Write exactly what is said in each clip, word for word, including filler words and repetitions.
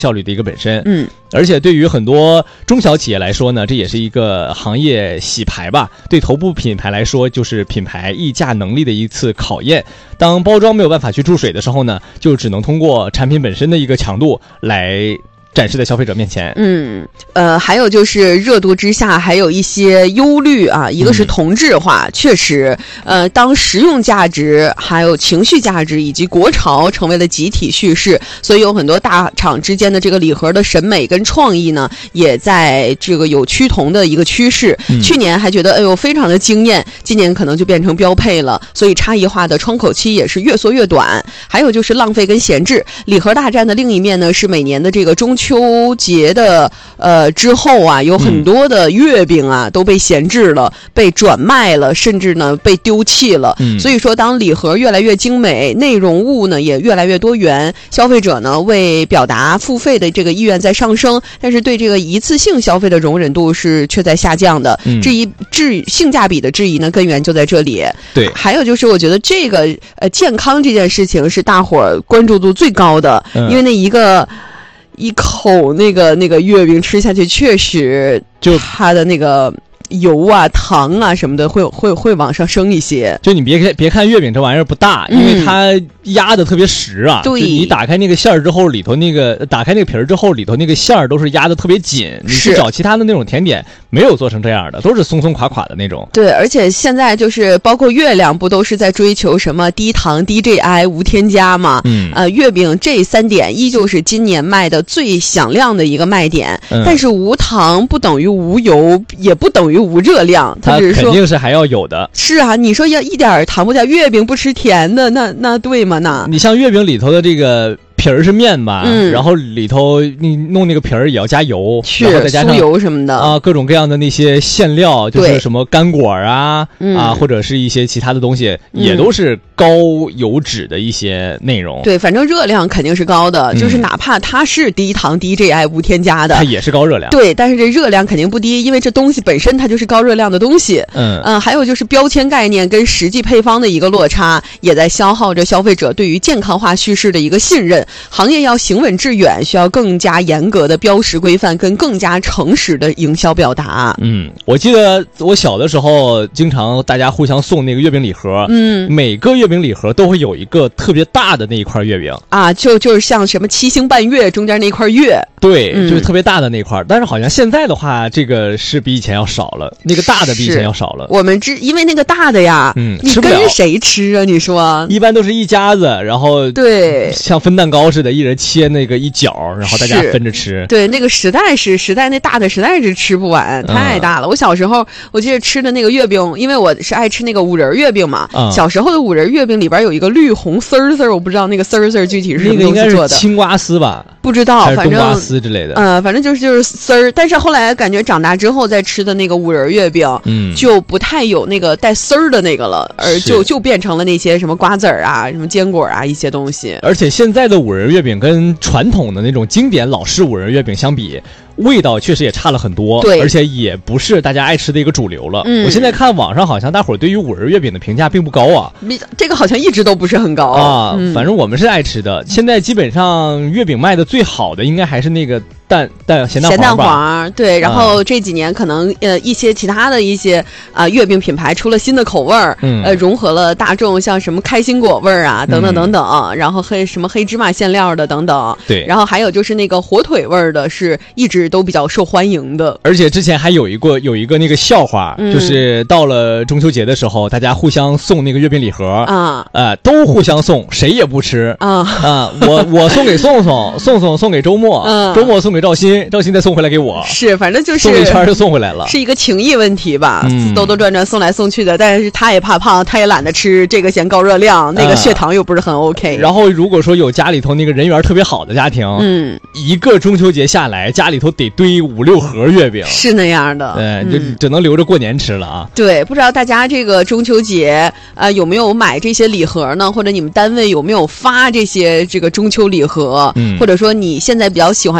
效率的一个本身。 嗯， 而且对于很多中小企业来说呢，这也是一个行业洗牌吧。对头部品牌来说，就是品牌议价能力的一次考验。当包装没有办法去注水的时候呢，就只能通过产品本身的一个强度来展示在消费者面前。 嗯，呃，还有就是热度之下还有一些忧虑啊，一个是同质化，嗯、确实，呃，当实用价值、还有情绪价值以及国潮成为了集体叙事，所以有很多大厂之间的这个礼盒的审美跟创意呢，也在这个有趋同的一个趋势。嗯、去年还觉得哎呦非常的惊艳，今年可能就变成标配了，所以差异化的窗口期也是越缩越短。还有就是浪费跟闲置，礼盒大战的另一面呢，是每年的这个中秋节的呃之后啊，有很多的月饼啊、嗯、都被闲置了，被转卖了，甚至呢被丢弃了。嗯、所以说，当礼盒越来越精美，内容物呢也越来越多元，消费者呢为表达付费的这个意愿在上升，但是对这个一次性消费的容忍度是却在下降的。嗯、质疑质性价比的质疑呢，根源就在这里。 对， 还有就是我觉得这个呃健康这件事情是大伙儿关注度最高的，嗯、因为那一个。一口那个那个月饼吃下去，确实就它的那个油啊、糖啊什么的会会会往上升一些。 就你别看别看月饼这玩意儿不大，因为它压的特别实啊。 对、嗯， 你打开那个馅儿之后，里头那个打开那个皮儿之后，里头那个馅儿都是压的特别紧。你去找其他的那种甜点，没有做成这样的，都是松松垮垮的那种。 对，而且现在就是包括月亮，不都是在追求什么低糖、低 G I、无添加吗？嗯，呃，月饼这三点依旧是今年卖的最响亮的一个卖点。嗯、但是无糖不等于无油，也不等于无热量， 它只是说肯定是还要有的。 是啊，你说要一点糖不加，月饼不吃甜的，那那对吗？那你像月饼里头的这个皮儿是面吧，嗯、然后里头你弄那个皮儿也要加油，然后再加上酥油什么的啊，各种各样的那些馅料，就是什么干果啊、嗯、啊，或者是一些其他的东西，嗯、也都是高油脂的一些内容。 对，反正热量肯定是高的，嗯、就是哪怕它是低糖、低 G I、无添加的， 它也是高热量。 对，但是这热量肯定不低，因为这东西本身它就是高热量的东西。嗯嗯，还有就是标签概念跟实际配方的一个落差，也在消耗着消费者对于健康化叙事的一个信任。行业要行稳致远，需要更加严格的标识规范跟更加诚实的营销表达。 嗯，我记得我小的时候经常大家互相送那个月饼礼盒，嗯，每个月饼礼盒都会有一个特别大的那一块月饼啊，就就是像什么七星半月中间那块月， 对，嗯、就是特别大的那块。但是好像现在的话，这个是比以前要少了，那个大的比以前要少了。 我们只因为那个大的呀，嗯，你跟谁吃啊？你说， 一般都是一家子，然后对， 像分蛋糕似的，一人切那个一角，然后大家分着吃。 对，那个时代是时代，那大的实在是吃不完，太大了。嗯、我小时候我记得吃的那个月饼，因为我是爱吃那个五仁月饼嘛。嗯、小时候的五仁月饼里边有一个绿红丝儿丝儿，我不知道那个丝儿丝儿具体是什么东西做的。 那个应该是青瓜丝吧？ 不知道，反正冬瓜丝之类的。 呃，反正就是就是丝儿。但是后来感觉长大之后再吃的那个五仁月饼，嗯，就不太有那个带丝儿的那个了，而就就变成了那些什么瓜子儿啊、什么坚果啊一些东西。 而且现在的五仁月饼跟传统的那种经典老式五仁月饼相比，味道确实也差了很多， 对， 而且也不是大家爱吃的一个主流了。嗯，我现在看网上好像大伙儿对于五仁月饼的评价并不高啊， 这个好像一直都不是很高啊。嗯、反正我们是爱吃的。现在基本上月饼卖的最好的应该还是那个蛋蛋咸蛋黄吧。咸蛋黄，对。然后这几年可能呃一些其他的一些啊、呃、月饼品牌出了新的口味儿，嗯、呃融合了大众像什么开心果味儿啊等等等等，嗯、然后黑什么黑芝麻馅料的等等。 对。 然后还有就是那个火腿味儿的，是一直都比较受欢迎的。 而且之前还有一个有一个那个笑话，嗯、就是到了中秋节的时候，大家互相送那个月饼礼盒啊，呃，都互相送，谁也不吃啊啊！我我送给宋宋，宋宋送给周末，嗯、周末送给赵鑫，赵鑫再送回来给我。 是，反正就是送一圈就送回来了， 是一个情谊问题吧，嗯、兜兜转转送来送去的。但是他也怕胖，他也懒得吃，这个嫌高热量，那个血糖又不是很 OK。 然后如果说有家里头那个人缘特别好的家庭，嗯，一个中秋节下来，家里头得堆五六盒月饼， 是那样的， 对，嗯、就只能留着过年吃了啊。 对，不知道大家这个中秋节呃有没有买这些礼盒呢？或者你们单位有没有发这些这个中秋礼盒？嗯，或者说你现在比较喜欢吃什么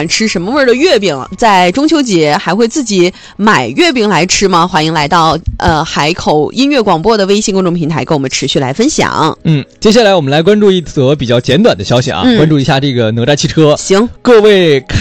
么味儿的月饼，在中秋节还会自己买月饼来吃吗？欢迎来到呃海口音乐广播的微信公众平台，跟我们持续来分享。 嗯，接下来我们来关注一则比较简短的消息啊，嗯、关注一下这个哪吒汽车。 行， 各位。